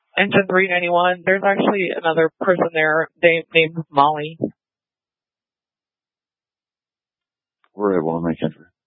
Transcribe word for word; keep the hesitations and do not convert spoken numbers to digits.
Engine three ninety-one. There's actually another person there named, named Molly. We're able to make entry.